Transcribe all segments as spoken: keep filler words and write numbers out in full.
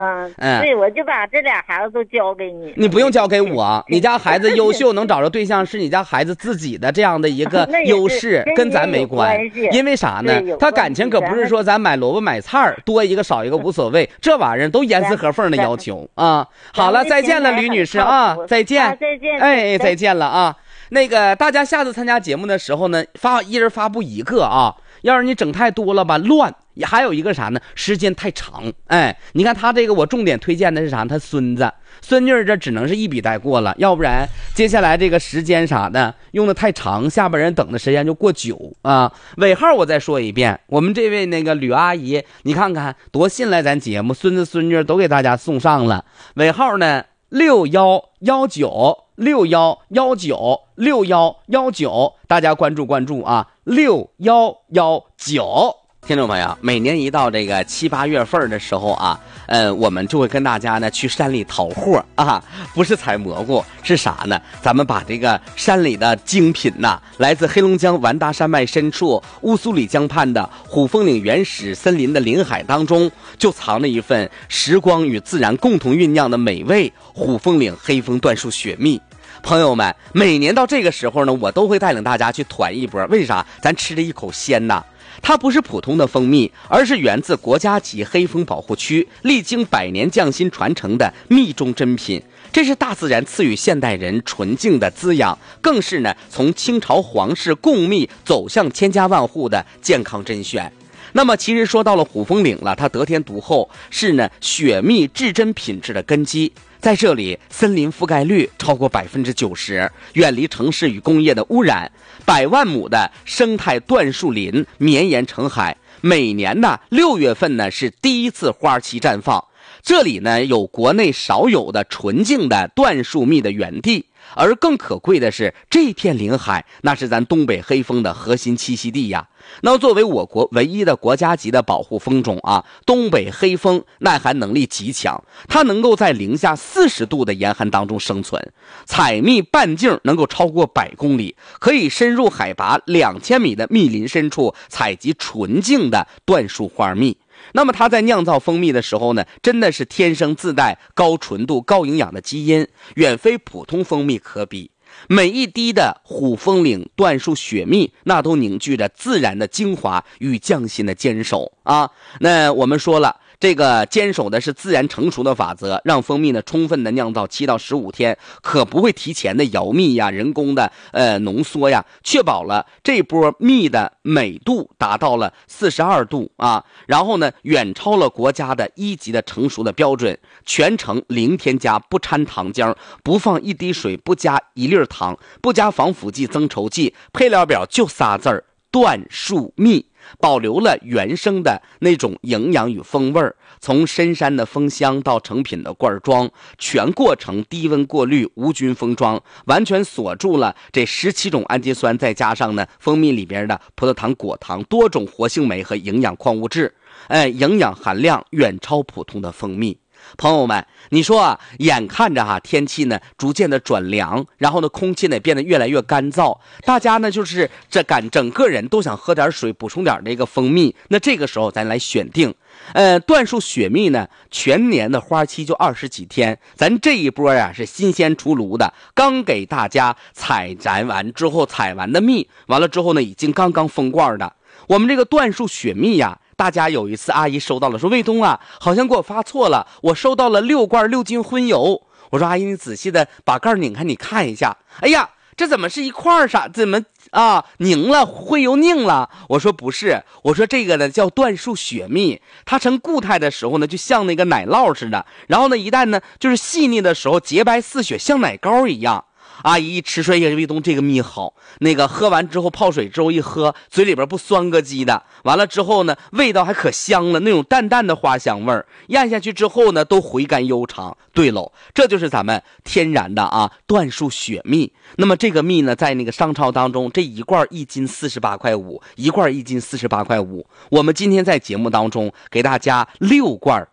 嗯嗯， 对，我就把这俩孩子都交给你。 你不用交给我，你家孩子优秀能找着对象是你家孩子自己的这样的一个优势，跟咱没关。因为啥呢？他感情可不是说咱买萝卜买菜多一个少一个无所谓，这玩意儿都严丝合缝的要求啊。好了，再见了，吕女士啊，再见， 啊、再见， 哎，再见了啊。那个大家下次参加节目的时候呢，发一人发布一个啊，要是你整太多了吧乱。还有一个啥呢？时间太长。哎，你看他这个我重点推荐的是啥？他孙子孙女这只能是一笔带过了，要不然接下来这个时间啥的用的太长，下边人等的时间就过久啊。尾号我再说一遍，我们这位那个吕阿姨，你看看多信赖咱节目，孙子孙女都给大家送上了。尾号呢六幺幺九六幺幺九六幺幺九，大家关注关注啊，六幺幺九。听众朋友，每年一到这个七八月份的时候啊，呃，我们就会跟大家呢去山里淘货啊，不是采蘑菇，是啥呢？咱们把这个山里的精品呐、啊，来自黑龙江完达山脉深处乌苏里江畔的虎峰岭原始森林的林海当中，就藏着一份时光与自然共同酝酿的美味——虎峰岭黑蜂椴树雪蜜。朋友们，每年到这个时候呢，我都会带领大家去团一波。为啥？咱吃了一口鲜呐！它不是普通的蜂蜜，而是源自国家级黑蜂保护区，历经百年匠心传承的蜜中珍品。这是大自然赐予现代人纯净的滋养，更是呢从清朝皇室供蜜走向千家万户的健康甄选。那么其实说到了虎峰岭了，它得天独厚，是呢雪蜜至臻品质的根基。在这里，森林覆盖率超过百分之九十，远离城市与工业的污染，百万亩的生态椴树林绵延成海。每年呢，六月份呢是第一次花期绽放。这里呢有国内少有的纯净的椴树蜜的源地，而更可贵的是，这片林海那是咱东北黑蜂的核心栖息地呀。那作为我国唯一的国家级的保护蜂种啊，东北黑蜂耐寒能力极强，它能够在零下四十度的严寒当中生存，采蜜半径能够超过百公里，可以深入海拔两千米的密林深处采集纯净的椴树花蜜。那么它在酿造蜂蜜的时候呢，真的是天生自带高纯度高营养的基因，远非普通蜂蜜可比。每一滴的虎峰岭椴树雪蜜，那都凝聚着自然的精华与匠心的坚守啊。那我们说了，这个坚守的是自然成熟的法则，让蜂蜜呢充分的酿造七到十五天，可不会提前的摇蜜呀、人工的呃浓缩呀，确保了这波蜜的美度达到了四十二度啊，然后呢远超了国家的一级的成熟的标准，全程零添加，不掺糖浆，不放一滴水，不加一粒糖，不加防腐剂、增稠剂，配料表就仨字儿：椴树蜜。保留了原生的那种营养与风味儿，从深山的蜂香到成品的罐装，全过程低温过滤，无菌封装，完全锁住了这十七种氨基酸，再加上呢蜂蜜里边的葡萄糖、果糖、多种活性酶和营养矿物质，哎，营养含量远超普通的蜂蜜。朋友们，你说啊，眼看着哈、啊、天气呢逐渐的转凉，然后呢空气呢变得越来越干燥，大家呢就是这感整个人都想喝点水，补充点这个蜂蜜。那这个时候咱来选定，呃，椴树雪蜜呢，全年的花期就二十几天，咱这一波呀、啊、是新鲜出炉的，刚给大家采摘完之后，采完的蜜完了之后呢，已经刚刚封罐的。我们这个椴树雪蜜呀、啊。大家有一次阿姨收到了，说卫东啊，好像给我发错了，我收到了六罐六斤荤油。我说阿姨，你仔细的把盖拧开，你看一下。哎呀，这怎么是一块啥？怎么啊凝了，荤油拧了？我说不是，我说这个呢叫椴树雪蜜，它成固态的时候呢，就像那个奶酪似的，然后呢一旦呢就是细腻的时候，洁白似雪，像奶糕一样。阿姨一吃说：“哎呀，卫东这个蜜好，那个喝完之后泡水之后一喝，嘴里边不酸咯叽的，完了之后呢，味道还可香了，那种淡淡的花香味儿，咽下去之后呢，都回甘悠长。对喽，这就是咱们天然的啊椴树雪蜜。那么这个蜜呢，在那个商超当中，这一罐一斤四十八块五，一罐一斤四十八块五。我们今天在节目当中给大家六罐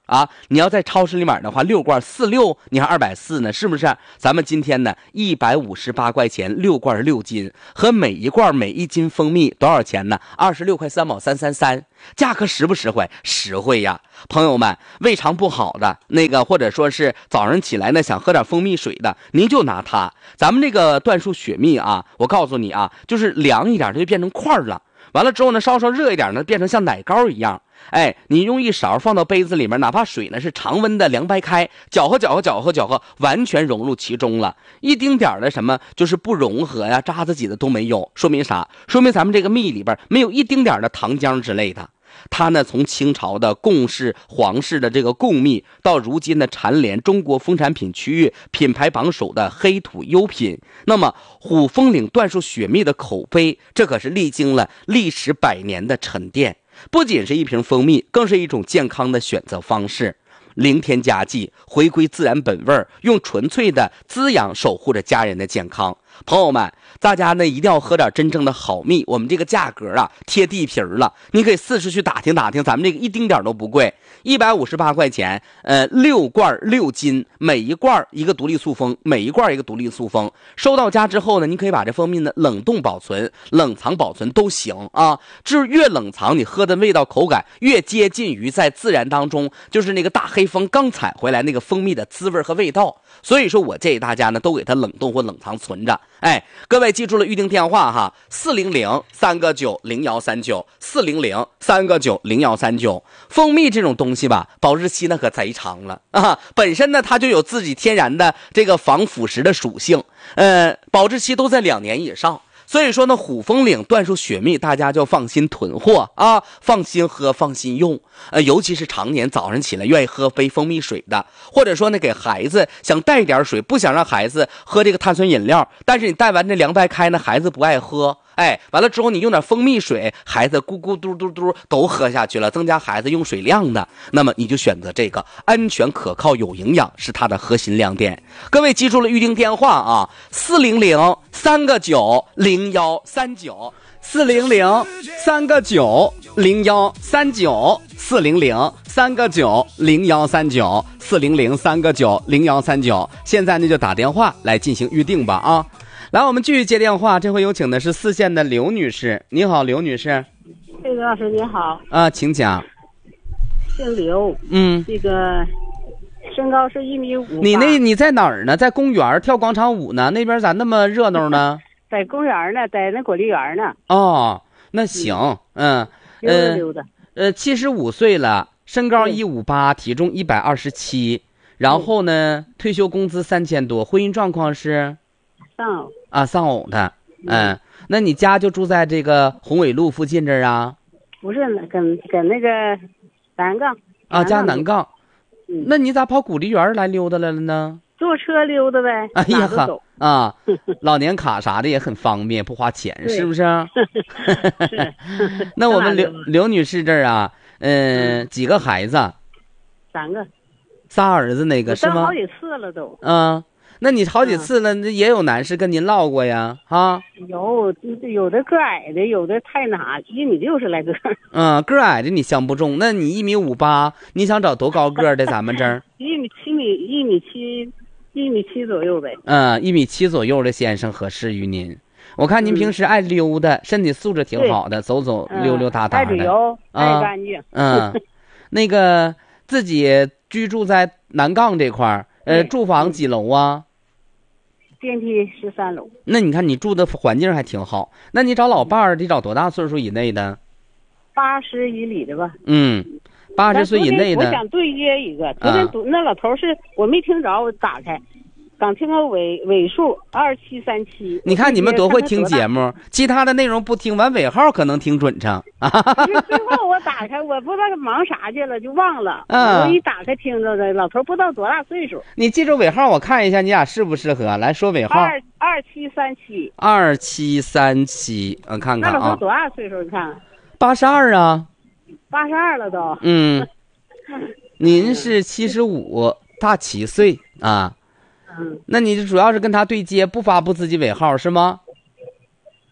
啊，你要在超市里买的话，六罐四六，你还二百四呢，是不是？咱们今天呢，一百五十八块钱六罐六斤，和每一罐每一斤蜂蜜多少钱呢？二十六块三毛三三三，价格实不实惠？实惠呀！朋友们，胃肠不好的那个，或者说是早上起来呢想喝点蜂蜜水的，您就拿它。咱们这个椴树雪蜜啊，我告诉你啊，就是凉一点它就变成块了。完了之后呢，稍稍热一点呢，变成像奶糕一样。哎，你用一勺放到杯子里面，哪怕水呢是常温的凉白开，搅和搅和搅和搅和，完全融入其中了，一丁点的什么就是不融合呀、渣子挤的都没有。说明啥？说明咱们这个蜜里边没有一丁点的糖浆之类的。它呢，从清朝的贡氏、皇室的这个贡蜜，到如今的蝉联中国副产品区域品牌榜首的黑土优品。那么，虎风岭椴树雪蜜的口碑，这可是历经了历时百年的沉淀。不仅是一瓶蜂蜜，更是一种健康的选择方式。零添加剂，回归自然本味，用纯粹的滋养守护着家人的健康。朋友们，大家呢一定要喝点真正的好蜜。我们这个价格啊贴地皮了，你可以四处去打听打听，咱们这个一丁点都不贵，一百五十八块钱，呃，六罐六斤，每一罐一个独立塑封，每一罐一个独立塑封。收到家之后呢，你可以把这蜂蜜呢冷冻保存、冷藏保存都行啊。就是越冷藏，你喝的味道口感越接近于在自然当中，就是那个大黑蜂刚采回来那个蜂蜜的滋味和味道。所以说我建议大家呢都给它冷冻或冷藏存着。哎，各位记住了预定电话哈，四零零三个九零幺三九，四零零三个九零幺三九。蜂蜜这种东西吧，保质期呢可贼长了啊，本身呢它就有自己天然的这个防腐蚀的属性，呃，保质期都在两年以上。所以说呢，虎风岭椴树雪蜜大家就放心囤货啊，放心喝，放心用。呃，尤其是常年早上起来愿意喝杯蜂蜜水的，或者说呢给孩子想带点水，不想让孩子喝这个碳酸饮料，但是你带完这凉白开呢，孩子不爱喝。哎，完了之后你用点蜂蜜水，孩子咕咕嘟嘟嘟都喝下去了，增加孩子用水量的，那么你就选择这个，安全可靠有营养是它的核心亮点。各位记住了预定电话啊，四零零三个九零幺三九，四零零三个九零幺三九，四零零三个九零幺三九，四零零三个九零幺三九。现在呢就打电话来进行预定吧啊！来，我们继续接电话，这回有请的是四线的刘女士。你好，刘女士。 这个老师你好。 啊，请讲。 姓刘。 嗯。 这个身高是一米五。 你那你在哪儿呢？在公园跳广场舞呢？那边咋那么热闹呢？ 在公园呢，在那果梨园呢。 哦，那行，嗯， 溜达溜达。 呃，七十五岁了，身高一五八，体重一百二十七，然后呢，退休工资三千多，婚姻状况是？ 丧偶。 啊，丧偶的，嗯，那你家就住在这个宏伟路附近这儿啊？ 不是，跟跟那个南杠。 啊，家南杠。 嗯。 那你咋跑古梨园来溜达来了呢？ 坐车溜达呗。 哎呀呵，啊，老年卡啥的也很方便，不花钱，是不是？ 是。 那我们刘刘女士这儿啊，嗯、呃，几个孩子？ 三个。 仨儿子那个是吗？ 好几次了都。 嗯。那你好几次了，那、嗯、也有男士跟您唠过呀，啊？ 有，有的个矮的，有的太哪，一米六十来个。 嗯，个矮的你相不中，那你一米五八，你想找多高个的？咱们这儿一米七米，一米七，一米七左右呗。 嗯，一米七左右的先生合适于您。我看您平时爱溜达，嗯、身体素质挺好的，走走溜溜达达的， 爱旅游，爱干净。 嗯，那个自己居住在南杠这块儿，呃，住房几楼啊？ 电梯十三楼。 那你看你住的环境还挺好。那你找老伴儿得找多大岁数以内的？ 八十以里的吧。 嗯，八十岁以内的。 我想对接一个，昨天、啊、那老头是我没听着，我打开，刚听到尾尾数二七三七。 你看你们多会听节目，其他的内容不听完尾号可能听准成。 最后我打开，我不知道忙啥去了，就忘了。嗯，我一打开听着的，老头不知道多大岁数。 你记住尾号，我看一下你俩适不适合。来说尾号。 二二七三七。 二七三七，我看看啊。 那老头多大岁数？你看。 八十二啊。 八十二了都。 嗯。您是七十五，大七岁啊。 嗯。 那你主要是跟他对接，不发布自己尾号是吗？ 发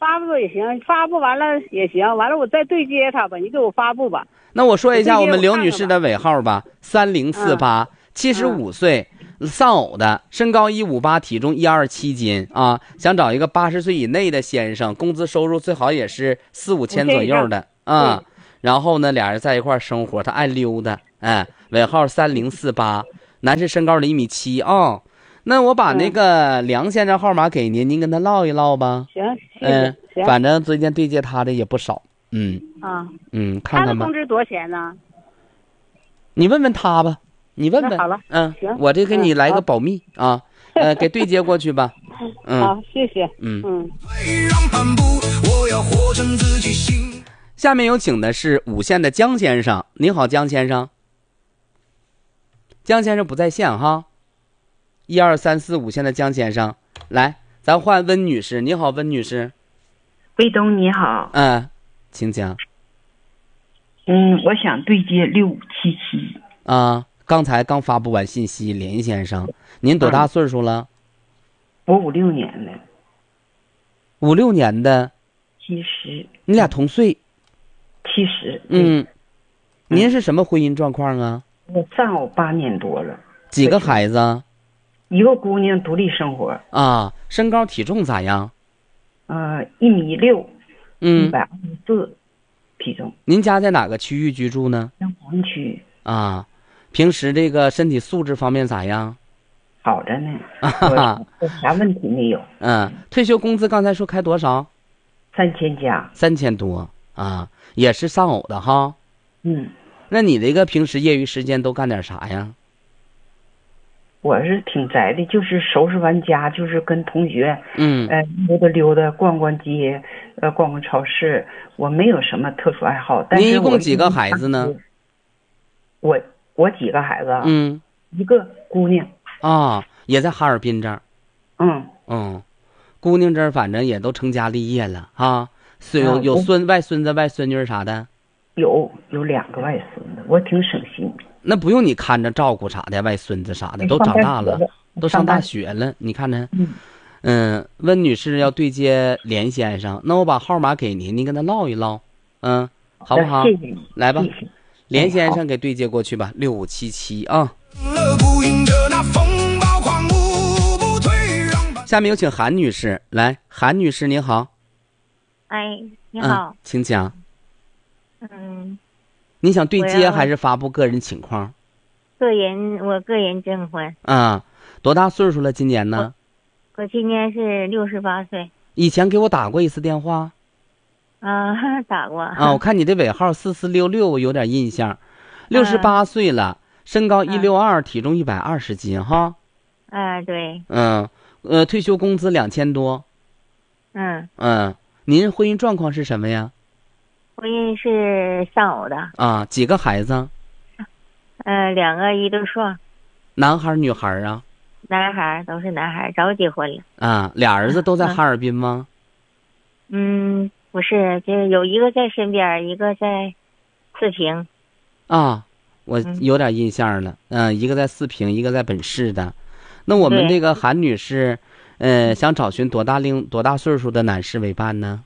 发布也行，发布完了也行，完了我再对接他吧，你给我发布吧。 那我说一下我们刘女士的尾号吧，三零四八，七十五岁，丧偶的，身高一五八，体重一二七斤啊，想找一个八十岁以内的先生，工资收入最好也是四五千左右的啊。然后呢，俩人在一块生活，他爱溜达，哎，尾号三零四八，男士身高一米七啊。那我把那个梁先生号码给您，您跟他唠一唠吧。 行，嗯， 反正最近对接他的也不少。嗯啊， 嗯，看看吧。 他的工资多少钱呢？ 你问问他吧，你问问。 好了， 嗯， 行， 我这给你来个保密啊，呃，给对接过去吧。嗯， 好，谢谢。 嗯嗯。 下面有请的是五线的江先生，你好，江先生。江先生不在线哈。一二三四五线的江先生，来，咱换温女士。你好，温女士。 卫东你好。 嗯，请讲。 嗯，我想对接六五七七。 啊，刚才刚发布完信息，连先生，您多大岁数了？ 我五六年的。 五六年的。 七十。 你俩同岁。 七十。 嗯，您是什么婚姻状况啊？ 我丧偶八年多了。 几个孩子？ 一个姑娘，独立生活。 啊，身高体重咋样？ 呃，一米六， 嗯， 一百二十四，体重。 您家在哪个区域居住呢？ 阳黄区。 啊，平时这个身体素质方面咋样？ 好着呢。啊，我啥问题没有。 嗯，退休工资刚才说开多少？ 三千加。 三千多啊，也是丧偶的哈。 嗯。 那你这个平时业余时间都干点啥呀？ 我是挺宅的，就是收拾完家，就是跟同学， 嗯， 呃，溜达溜达，逛逛街，呃，逛逛超市。我没有什么特殊爱好。但是您一共几个孩子呢？ 我我几个孩子啊？ 嗯， 一个姑娘。 啊，也在哈尔滨这儿。 嗯嗯，姑娘这儿反正也都成家立业了啊，虽有有孙外孙子、外孙女啥的。 有有两个外孙子，我挺省心。 那不用你看着照顾啥的，外孙子啥的都长大了，都上大学了。你看呢？ 嗯嗯，温女士要对接连先生，那我把号码给您，您跟他唠一唠，嗯，好不好？ 谢谢你。 来吧，连先生哎给对接过去吧，六五七七啊。下面有请韩女士，来，韩女士您好。 哎，你好， 嗯、请讲。 嗯， 你想对接还是发布个人情况？ 个人，我个人征婚。 啊，多大岁数了？今年呢？ 我, 我今年是六十八岁。 以前给我打过一次电话。 啊，打过。 啊，我看你的尾号四四六六，我有点印象。六十八岁了，身高一六二，体重一百二十斤哈。 啊，对。 嗯，呃，退休工资两千多。 嗯。 嗯，您婚姻状况是什么呀？ 婚姻是丧偶的。 啊，几个孩子？ 呃，两个一对双。 男孩女孩啊？ 男孩，都是男孩，早结婚了。 啊，俩儿子都在哈尔滨吗？ 嗯，不是，就有一个在身边，一个在四平。 啊，我有点印象了。嗯、呃，一个在四平，一个在本市的。那我们这个韩女士，呃，想找寻多大龄多大岁数的男士为伴呢？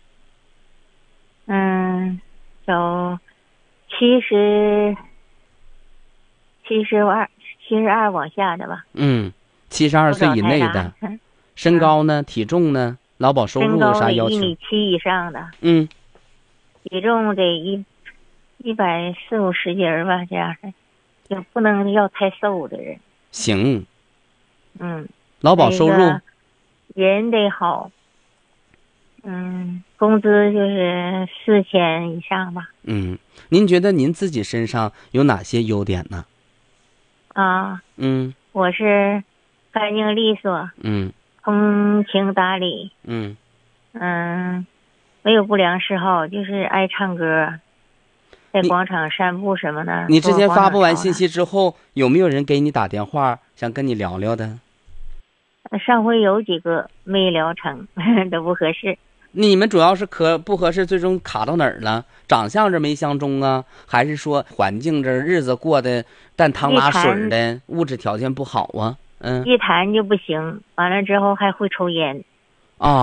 嗯，有七十、七十二、七十二往下的吧。 嗯，七十二岁以内的。身高呢？体重呢？劳保收入有啥要求？ 一米七以上的。 嗯。 体重得一一百四五十斤吧，这样是，就不能要太瘦的人。 行。 嗯。 劳保收入。那个、 人得好。嗯，工资就是四千以上吧。 嗯，您觉得您自己身上有哪些优点呢？ 啊， 嗯， 我是干净利索， 嗯， 通情达理， 嗯嗯，没有不良嗜好，就是爱唱歌，在广场散步什么的。 你之前发布完信息之后，有没有人给你打电话想跟你聊聊的？ 上回有几个没聊成，都不合适。 你们主要是可不合适，最终卡到哪儿了？长相这没相中啊，还是说环境这日子过得淡汤拉水的，物质条件不好啊？嗯， 一谈就不行，完了之后还会抽烟。 啊，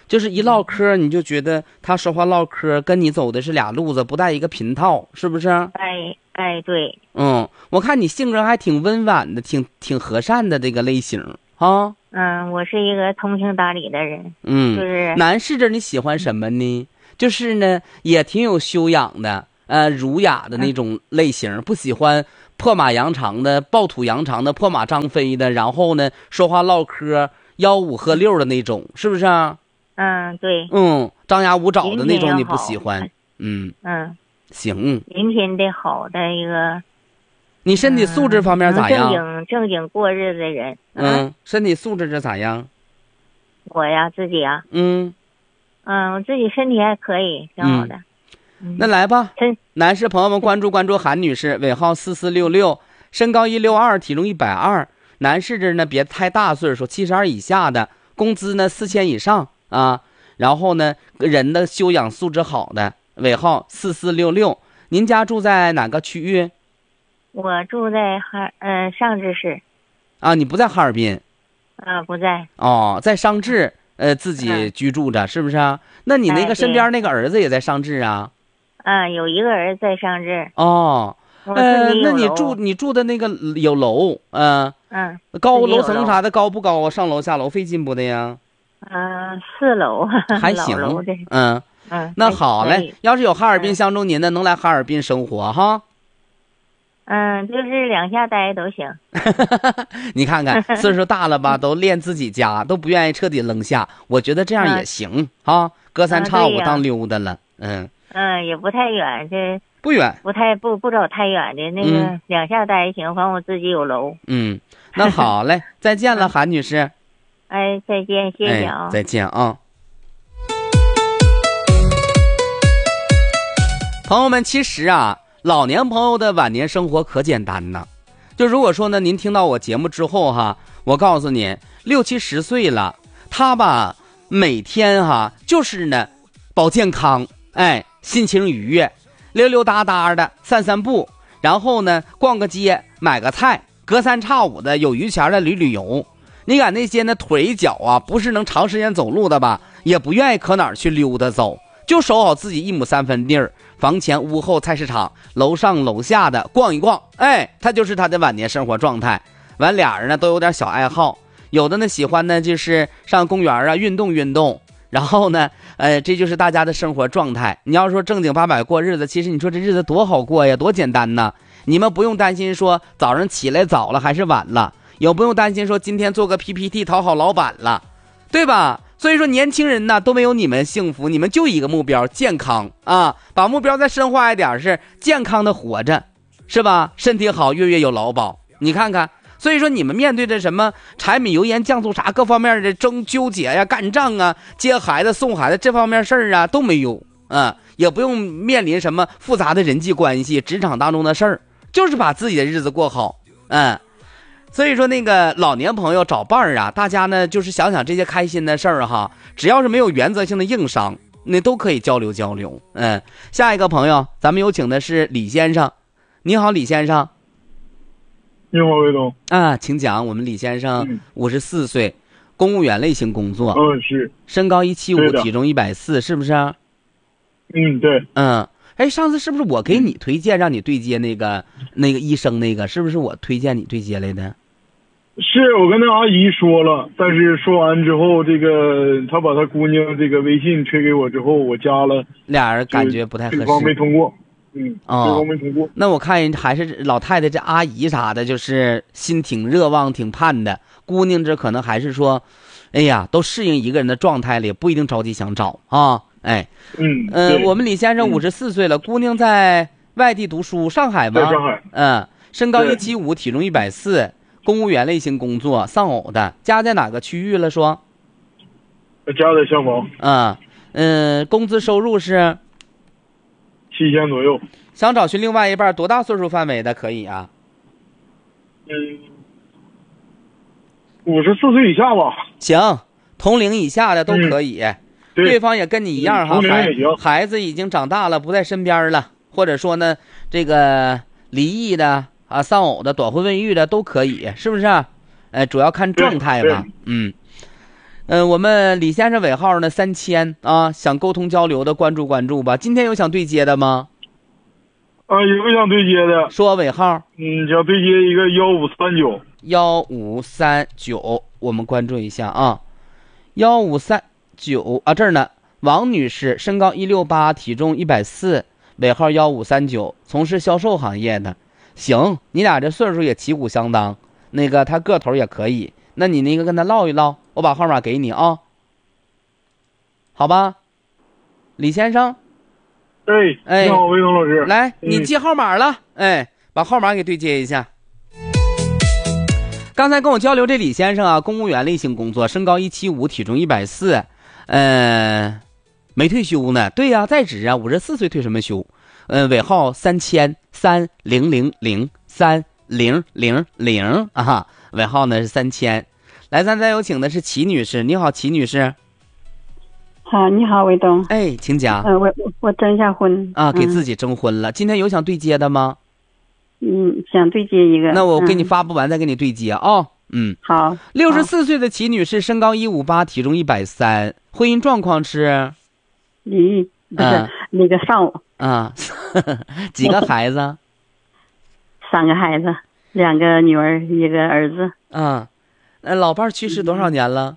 就是一唠嗑你就觉得他说话唠嗑跟你走的是俩路子，不带一个频道，是不是？ 哎哎，对。 嗯，我看你性格还挺温婉的，挺挺和善的这个类型啊。 嗯，我是一个通情达理的人。 嗯， 就是男士这你喜欢什么呢？就是呢，也挺有修养的，呃，儒雅的那种类型，不喜欢破马扬长的、暴土扬长的、破马张飞的，然后呢，说话唠嗑、吆五喝六的那种，是不是啊？ 嗯，对。 嗯，张牙舞爪的那种你不喜欢。嗯嗯， 行。 人品得好的一个。 你身体素质方面咋样？ 正经正经过日子的人。 嗯，身体素质这咋样？ 我呀，自己呀。 嗯。 嗯，我自己身体还可以，挺好的。 嗯、那来吧，男士朋友们关注关注韩女士，尾号四四六六，身高一六二，体重一百二。男士这呢别太大岁数，七十二以下的，工资呢四千以上啊。然后呢，人的修养素质好的，尾号四四六六。您家住在哪个区域？ 我住在哈呃上治市。 啊，你不在哈尔滨？ 啊，不在。 哦，在上治。呃，自己居住着、嗯、是不是啊？那你那个身边那个儿子也在上治啊？ 啊、嗯，有一个儿子在上治。 哦，呃，那你住你住的那个有楼，嗯、呃、 嗯， 高楼层啥的高不高啊？上楼下楼费劲不的呀？ 嗯、呃，四楼还行。嗯嗯， 那好嘞，要是有哈尔滨相中您的，能来哈尔滨生活哈？ 嗯，就是两下待都行。 你看看岁数大了吧，都练自己家，都不愿意彻底扔下。我觉得这样也行哈、嗯，隔三差五当溜达了。嗯嗯，也不太远，这不远， 不太不不找太远的那个、嗯、两下待也行，反正我自己有楼。 嗯，那好嘞，再见了，韩女士。 哎，再见，谢谢啊， 哎、再见啊。朋友们，其实啊。老年朋友的晚年生活可简单呢，就如果说呢，您听到我节目之后哈，我告诉你，六七十岁了，他吧每天哈就是呢保健康，哎，心情愉悦，溜溜达达的散散步，然后呢逛个街，买个菜，隔三差五的有余钱的旅旅游。你看那些呢腿脚啊不是能长时间走路的吧，也不愿意可哪儿去溜达走，就守好自己一亩三分地儿。房前屋后菜市场，楼上楼下的逛一逛，哎，他就是他的晚年生活状态。完俩人呢都有点小爱好，有的呢喜欢呢就是上公园啊运动运动，然后呢呃这就是大家的生活状态。你要说正经八百过日子，其实你说这日子多好过呀，多简单呢。你们不用担心说早上起来早了还是晚了，也不用担心说今天做个 P P T 讨好老板了，对吧？所以说年轻人呢都没有你们幸福，你们就一个目标，健康啊，把目标再深化一点，是健康的活着，是吧？身体好，月月有劳保。你看看，所以说你们面对着什么柴米油盐酱醋茶各方面的争纠结呀、干仗啊、接孩子送孩子这方面事儿啊都没有啊，也不用面临什么复杂的人际关系、职场当中的事儿，就是把自己的日子过好，嗯。所以说那个老年朋友找伴儿啊，大家呢就是想想这些开心的事儿哈，只要是没有原则性的硬伤，那都可以交流交流。嗯，下一个朋友咱们有请的是李先生。你好，李先生。 你好，魏总。 啊，请讲。我们李先生五十四岁，公务员类型工作。 嗯，是。 身高一七五，体重一百四，是不是？ 嗯，对。 嗯，哎，上次是不是我给你推荐让你对接那个那个医生那个，是不是我推荐你对接来的？ 是我跟那阿姨说了，但是说完之后，这个他把他姑娘这个微信推给我之后，我加了， 俩人感觉不太合适， 对方没通过。嗯， 哦， 对方没通过。 那我看人还是老太太这阿姨啥的，就是心挺热望、挺盼的。姑娘这可能还是说，哎呀，都适应一个人的状态了，也不一定着急想找啊。哎， 嗯， 呃，我们李先生五十四岁了，姑娘在外地读书，上海吗？ 在上海。 嗯，身高一七五，体重一百四。公务员类型工作，丧偶的，家在哪个区域了？说， 家在消防。 嗯嗯，工资收入是七千左右。 想找寻另外一半，多大岁数范围的可以啊？ 嗯，五十四岁以下吧。 行，同龄以下的都可以。嗯、对, 对方也跟你一样哈，孩孩子已经长大了，不在身边了，或者说呢，这个离异的。啊，丧偶的、短婚未育的都可以，是不是？哎，主要看状态吧。嗯， 嗯、呃，我们李先生尾号呢三千啊，想沟通交流的关注关注吧。今天有想对接的吗？ 啊，有个想对接的， 说尾号。 嗯，想对接一个幺五三九。 幺五三九，我们关注一下啊。幺五三九啊，这儿呢，王女士，身高一六八，体重一百四，尾号幺五三九，从事销售行业的。行，你俩这岁数也旗鼓相当，那个他个头也可以，那你那个跟他唠一唠，我把号码给你啊，好吧，李先生。 哎， 哎， 你好，魏东老师。 来，你记号码了，哎，把号码给对接一下。刚才跟我交流这李先生啊，公务员类型工作，身高一七五，体重一百四，呃，没退休呢。对呀、啊，在职啊，五十四岁退什么休？呃，尾号三千三零零零三零零零啊，尾号呢是三千。来，咱再有请的是齐女士，你好，齐女士。 好，你好，魏东。 哎，请讲。 呃，我我征一下婚啊，给自己征婚了。嗯、今天有想对接的吗？ 嗯，想对接一个。 那我给你发布完再给你对接啊、哦。嗯， 好。 六十四岁的齐女士，身高一五八，体重一百三，婚姻状况是？ 离，不是、嗯、那个少。 啊，几个孩子？ 三个孩子，两个女儿，一个儿子。 啊，那老伴去世多少年了？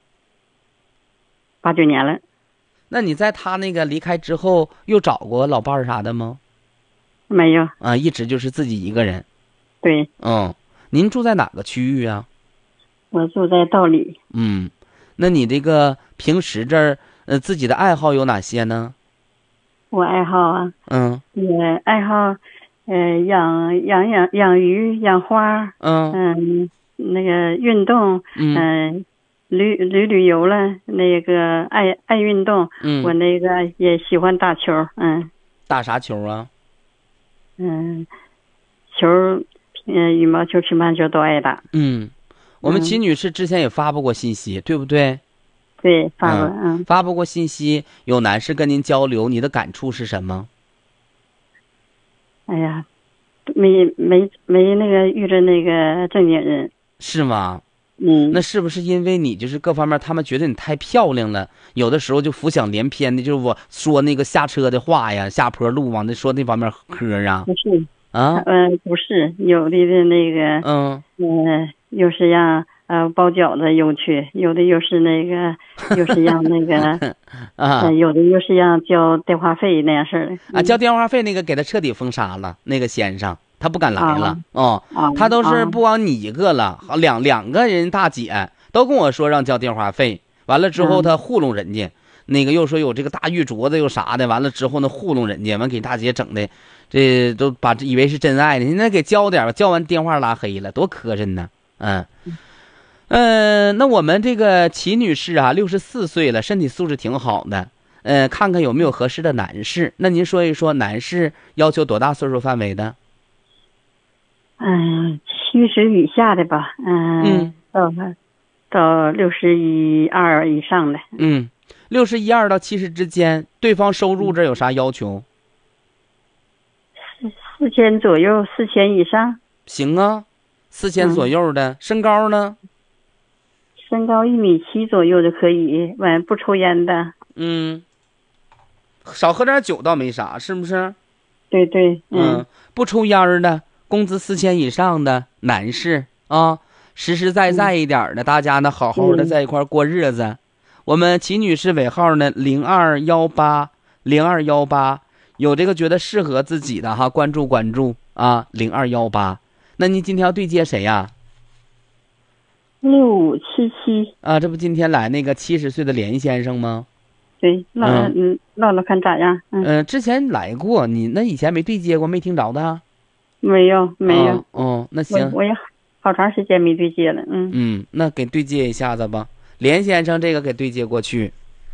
八九年了。 那你在他那个离开之后，又找过老伴儿啥的吗？ 没有。 啊，一直就是自己一个人。 对。 嗯，您住在哪个区域啊？ 我住在道里。 嗯，那你这个平时这儿呃自己的爱好有哪些呢？ 我爱好啊。 嗯。 也爱好，呃，养养养养鱼、养花。 嗯。 嗯，那个运动。 嗯。 呃旅旅旅游了，那个爱爱运动， 嗯， 我那个也喜欢打球，嗯， 打啥球啊？ 嗯，球，嗯、呃，羽毛球、乒乓球都爱打。 嗯，我们齐女士之前也发布过信息，嗯、对不对？ 对，发布， 嗯， 嗯发布过信息，有男士跟您交流，你的感触是什么？ 哎呀，没没没那个遇着那个正经人。 是吗？ 嗯， 那是不是因为你就是各方面他们觉得你太漂亮了，有的时候就浮想联翩的，就是我说那个下车的话呀，下坡路往那说那方面嗑啊？ 不是啊， 呃，不是，有的的那个， 嗯， 呃，又是让呃包饺子邮去，有的又是那个，又是让那个啊、 呃，有的又是让交电话费那样式的。 啊，交电话费那个给他彻底封杀了，那个先生。他不敢来了， 啊、 哦， 啊、 他都是不光你一个了，好、啊、两两个人大姐都跟我说让交电话费，完了之后他糊弄人家，嗯、那个又说有这个大玉镯子又啥的，完了之后呢糊弄人家，完给大姐整的，这都把以为是真爱呢，现在给交点吧，交完电话拉黑了，多磕碜呢，嗯，嗯、呃，那我们这个齐女士啊，六十四岁了，身体素质挺好的，呃，看看有没有合适的男士，那您说一说男士要求多大岁数范围的？ 嗯，七十以下的吧，嗯， 嗯到到六十一二以上的， 嗯，六十一二到七十之间，对方收入这有啥要求？ 四四千左右，四千以上。 行啊，四千左右的，嗯、身高呢？ 身高一米七左右的可以，完不抽烟的。 嗯，少喝点酒倒没啥，是不是？ 对对， 嗯，嗯不抽烟的。工资四千以上的男士啊，实实在在一点的，嗯、大家呢好好的在一块过日子。嗯、我们齐女士尾号呢零二幺八零二幺八，有这个觉得适合自己的哈，关注关注啊，零二幺八。那您今天要对接谁呀？ 六五七七啊，这不今天来那个七十岁的连先生吗？ 对，唠嗯唠唠看咋样？ 嗯、呃，之前来过，你那以前没对接过，没听着的。 没有没有， 哦，哦那行， 我, 我也好长时间没对接了，嗯嗯，那给对接一下子吧，连先生这个给对接过去。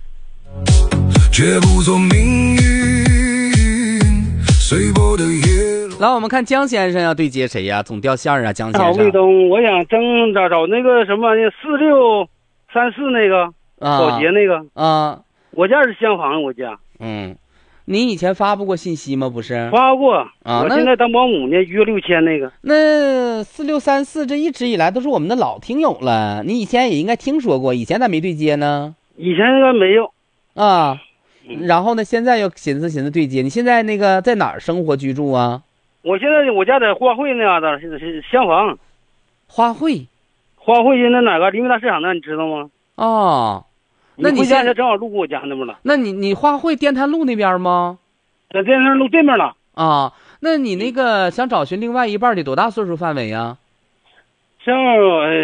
来，我们看江先生要对接谁呀？总掉线啊，江先生。 魏东，我想征找找那个什么四六三四那个保洁那个啊， 我家是厢房，我家。 嗯。 你以前发布过信息吗？不是发过啊， 我现在当保姆呢，月六千那个。 那四六三四这一直以来都是我们的老听友了，你以前也应该听说过，以前咋没对接呢？ 以前那个没有啊，然后呢，现在又寻思寻思对接。你现在那个在哪儿生活居住啊？ 我现在我家在花卉那嘎达，是是厢房。 花卉， 花卉就那哪个黎明大市场那，你知道吗？ 哦，那你回家现在正好路过我家那边了。 那你你花卉电坛路那边吗？ 在电坛路对面了。 啊，那你那个想找寻另外一半得多大岁数范围呀？ 像